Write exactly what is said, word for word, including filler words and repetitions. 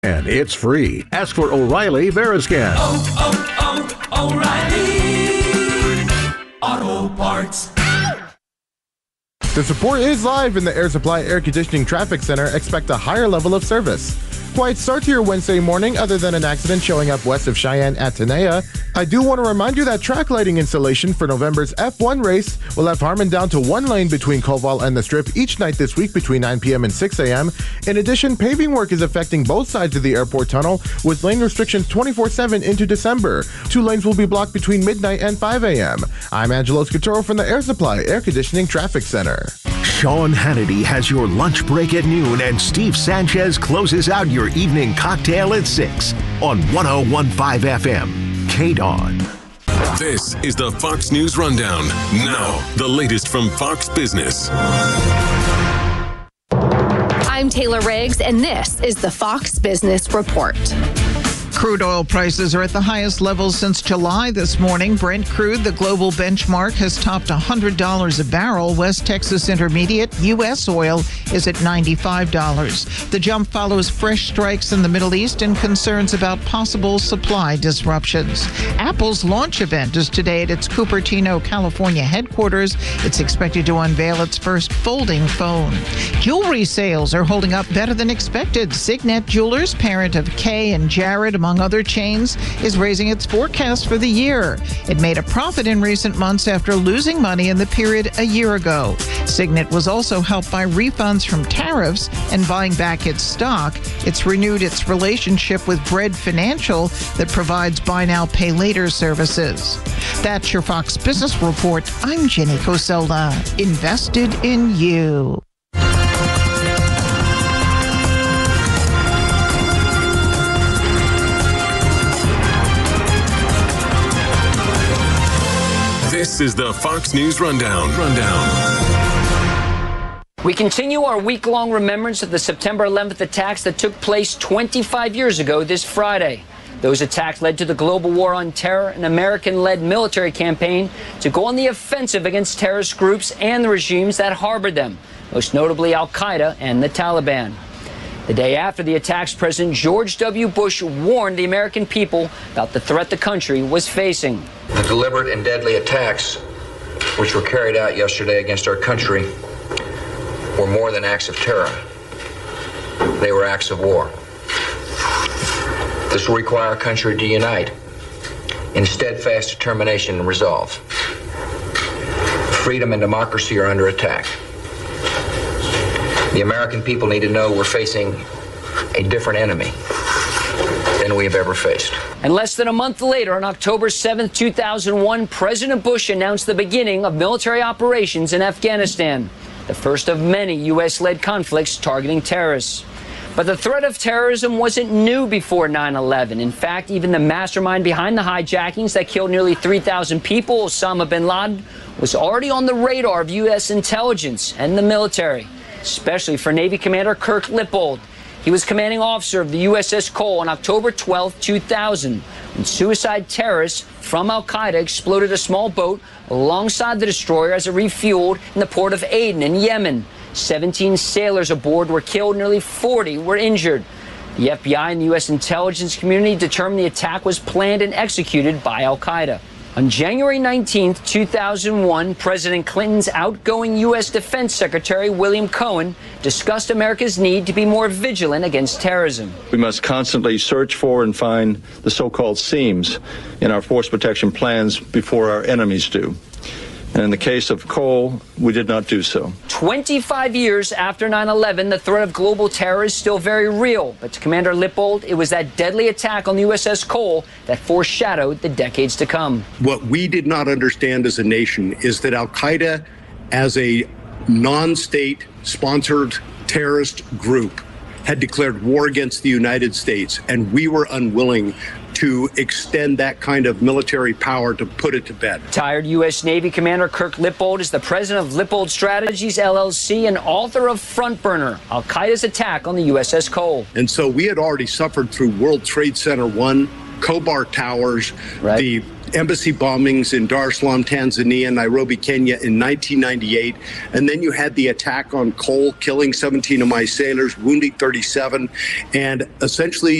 And it's free. Ask for O'Reilly Veriscan. Oh, oh, oh, O'Reilly Auto Parts. The support is live in the Air Supply Air Conditioning Traffic Center. Expect a higher level of service. Quiet start to your Wednesday morning other than an accident showing up west of Cheyenne at Tenaya. I do want to remind you that track lighting installation for November's F one race will have Harmon down to one lane between Koval and the Strip each night this week between nine p.m. and six a.m. In addition, paving work is affecting both sides of the airport tunnel with lane restrictions twenty-four seven into December. Two lanes will be blocked between midnight and five a.m. I'm Angelo Scatoro from the Air Supply Air Conditioning Traffic Center. Sean Hannity has your lunch break at noon, and Steve Sanchez closes out your evening cocktail at six on one oh one point five F M, K D O N. This is the Fox News Rundown. Now, the latest from Fox Business. I'm Taylor Riggs, and this is the Fox Business Report. Crude oil prices are at the highest levels since July this morning. Brent crude, the global benchmark, has topped one hundred dollars a barrel. West Texas Intermediate, U S oil, is at ninety-five dollars. The jump follows fresh strikes in the Middle East and concerns about possible supply disruptions. Apple's launch event is today at its Cupertino, California headquarters. It's expected to unveil its first folding phone. Jewelry sales are holding up better than expected. Signet Jewelers, parent of Kay and Jared, among other chains, is raising its forecast for the year. It made a profit in recent months after losing money in the period a year ago. Signet was also helped by refunds from tariffs and buying back its stock. It's renewed its relationship with Bread Financial that provides buy now, pay later services. That's your Fox Business Report. I'm Jenny Coselda. Invested in you. This is the Fox News Rundown. Rundown. We continue our week-long remembrance of the September eleventh attacks that took place twenty-five years ago this Friday. Those attacks led to the global war on terror, an American-led military campaign to go on the offensive against terrorist groups and the regimes that harbored them, most notably Al-Qaeda and the Taliban. The day after the attacks, President George W. Bush warned the American people about the threat the country was facing. The deliberate and deadly attacks which were carried out yesterday against our country were more than acts of terror. They were acts of war. This will require our country to unite in steadfast determination and resolve. Freedom and democracy are under attack. The American people need to know we're facing a different enemy than we have ever faced. And less than a month later, on October seventh, two thousand one, President Bush announced the beginning of military operations in Afghanistan, the first of many U S-led conflicts targeting terrorists. But the threat of terrorism wasn't new before nine eleven. In fact, even the mastermind behind the hijackings that killed nearly three thousand people, Osama bin Laden, was already on the radar of U S intelligence and the military, especially for Navy Commander Kirk Lippold. He was commanding officer of the U S S Cole on October twelfth, two thousand, when suicide terrorists from Al-Qaeda exploded a small boat alongside the destroyer as it refueled in the port of Aden in Yemen. seventeen sailors aboard were killed, nearly forty were injured. The F B I and the U S intelligence community determined the attack was planned and executed by Al-Qaeda. On January nineteenth, two thousand one, President Clinton's outgoing U S Defense Secretary William Cohen discussed America's need to be more vigilant against terrorism. We must constantly search for and find the so-called seams in our force protection plans before our enemies do. And in the case of Cole, we did not do so. twenty-five years after nine eleven, the threat of global terror is still very real. But to Commander Lippold, it was that deadly attack on the U S S Cole that foreshadowed the decades to come. What we did not understand as a nation is that Al-Qaeda, as a non-state sponsored terrorist group, had declared war against the United States, and we were unwilling to extend that kind of military power to put it to bed. Retired U S Navy Commander Kirk Lippold is the president of Lippold Strategies, L L C, and author of Front Burner, Al-Qaeda's attack on the U S S Cole. And so we had already suffered through World Trade Center one, Khobar Towers, right. the embassy bombings in Dar es Salaam, Tanzania, Nairobi, Kenya in nineteen ninety-eight. And then you had the attack on Cole, killing seventeen of my sailors, wounding thirty-seven, and essentially